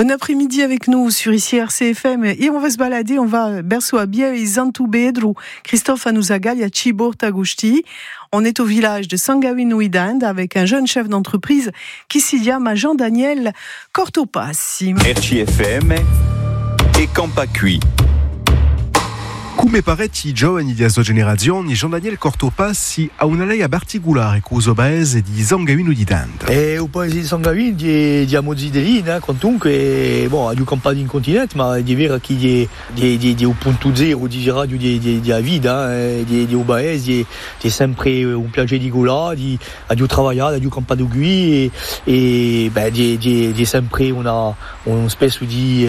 Bon après-midi avec nous sur ici RCFM et on va se balader, on va berceau à Biel et Zantubedru. Christophe Anuzagal, à Cibort Agusti. On est au village de Sangavinuidand avec un jeune chef d'entreprise qui s'y llama Jean-Daniel Cortopassi. RCFM e Campacui. Come parecchi giovani di sua generazione, Jean-Daniel Cortopassi ha una lei particolare con il paese di Sangavinuidand. Il paese di Sangavinuidand è Mozzidelina, comunque, ha due campagni in continente, ma è vero che è un punto zero di radio di vita, di un paese, è sempre un piacere di gola, di lavorare, di campare qui e è sempre una specie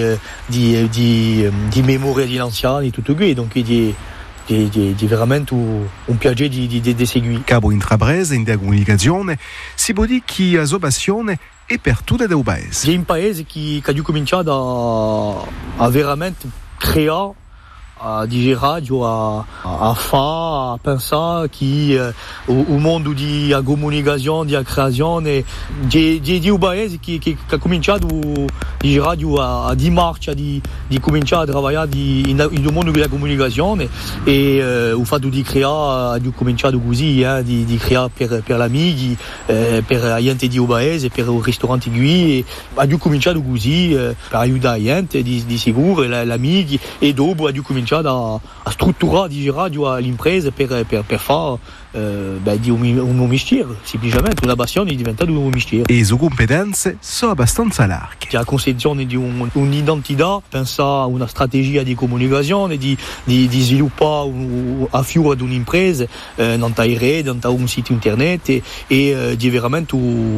di memoria di anziani e tutto qui, donc di veramente un piacere di seguire. Cabo intraprese in comunicazione, si può dire che la sua passione è per tutto il paese. È un paese che ha cominciato a veramente creare di radio a fare, a pensare che il mondo di comunicazione, di creazione di un paese che ha cominciato di radio a di marcia, di cominciare a lavorare nel mondo della comunicazione e il fatto di creare, di cominciare così, di creare per l'amici, per la gente di un paese, per il ristorante qui, ha cominciato così per aiutare la gente di sicuro, l'amici e dopo ha cominciato a strutturare di radio all'impresa per fare di un mestiere, semplicemente una passione è diventata un mestiere. E le sue competenze sono abbastanza larghe. La concezione di un'identità, pensare a una strategia di comunicazione, di sviluppare a fiore di un'impresa, nella rete, in un sito internet e di veramente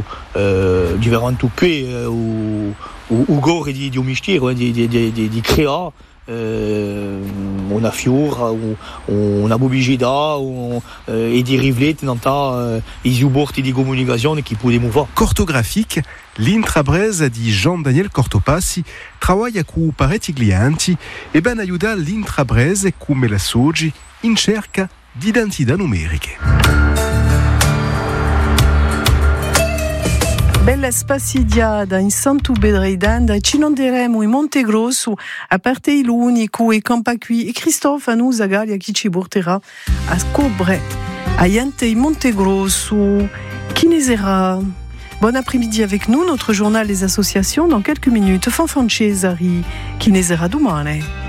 qui il gore di un mestiere, di creare una fiora, una pubblicità e di riflettere i supporti di comunicazione che possiamo fare. Cortografique, l'intrapresa di Jean-Daniel Cortopassi lavora con parecchi clienti e ben aiuta l'intrapresa come la Sogi in cerca di identità numeriche. Bella spassidiada in Santubedreidand, ci nanderemo in Montegrosso a parte l'unico e Campacui e Christophe Anuzagal a chi ci porterà a scoprire a gente in Montegrosso qui nesera. Bon après-midi avec nous, notre journal des associations dans quelques minutes. Fanfan Cesari qui nesera domani.